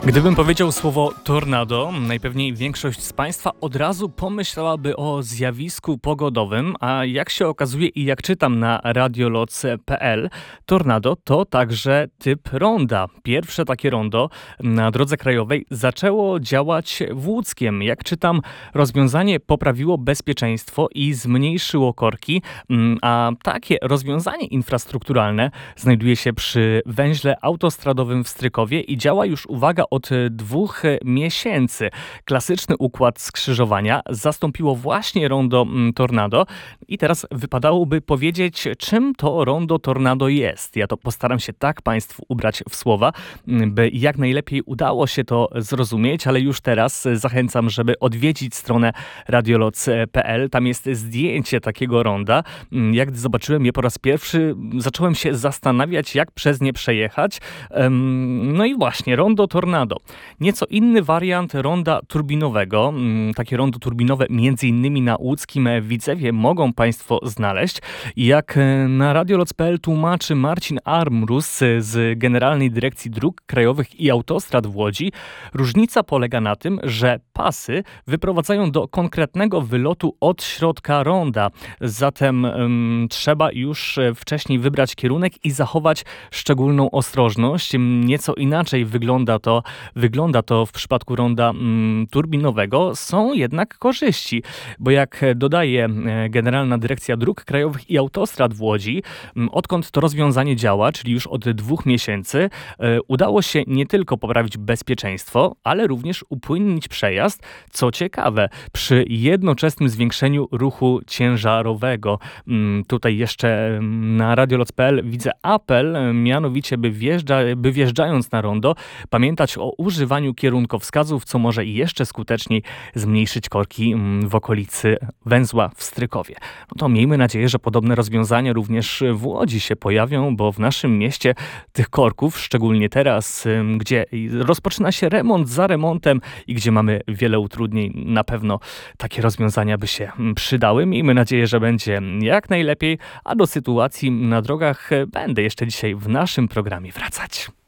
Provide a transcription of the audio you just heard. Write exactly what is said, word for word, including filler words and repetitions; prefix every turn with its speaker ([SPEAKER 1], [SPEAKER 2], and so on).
[SPEAKER 1] Gdybym powiedział słowo tornado, najpewniej większość z Państwa od razu pomyślałaby o zjawisku pogodowym, a jak się okazuje i jak czytam na radioloc kropka pe el, tornado to także typ ronda. Pierwsze takie rondo na drodze krajowej zaczęło działać w Łódzkiem. Jak czytam, rozwiązanie poprawiło bezpieczeństwo i zmniejszyło korki, a takie rozwiązanie infrastrukturalne znajduje się przy węźle autostradowym w Strykowie i działa już, uwaga, od dwóch miesięcy. Klasyczny układ skrzyżowania zastąpiło właśnie rondo tornado i teraz wypadałoby powiedzieć, czym to rondo tornado jest. Ja to postaram się tak Państwu ubrać w słowa, by jak najlepiej udało się to zrozumieć, ale już teraz zachęcam, żeby odwiedzić stronę radioloc kropka pe el. Tam jest zdjęcie takiego ronda. Jak zobaczyłem je po raz pierwszy, zacząłem się zastanawiać, jak przez nie przejechać. No i właśnie, rondo tornado. Nieco inny wariant ronda turbinowego. Takie rondo turbinowe między innymi na łódzkim Widzewie mogą Państwo znaleźć. Jak na radioloc kropka pe el tłumaczy Marcin Armrus z Generalnej Dyrekcji Dróg Krajowych i Autostrad w Łodzi, różnica polega na tym, że pasy wyprowadzają do konkretnego wylotu od środka ronda. Zatem um, trzeba już wcześniej wybrać kierunek i zachować szczególną ostrożność. Nieco inaczej wygląda to Wygląda to w przypadku ronda mm, turbinowego. Są jednak korzyści, bo jak dodaje Generalna Dyrekcja Dróg Krajowych i Autostrad w Łodzi, odkąd to rozwiązanie działa, czyli już od dwóch miesięcy, e, udało się nie tylko poprawić bezpieczeństwo, ale również upłynnić przejazd. Co ciekawe, przy jednoczesnym zwiększeniu ruchu ciężarowego. Mm, tutaj jeszcze na radioloc kropka pe el widzę apel, mianowicie by, wjeżdża, by wjeżdżając na rondo pamiętać o używaniu kierunkowskazów, co może jeszcze skuteczniej zmniejszyć korki w okolicy węzła w Strykowie. No to miejmy nadzieję, że podobne rozwiązania również w Łodzi się pojawią, bo w naszym mieście tych korków, szczególnie teraz, gdzie rozpoczyna się remont za remontem i gdzie mamy wiele utrudnień, na pewno takie rozwiązania by się przydały. Miejmy nadzieję, że będzie jak najlepiej, a do sytuacji na drogach będę jeszcze dzisiaj w naszym programie wracać.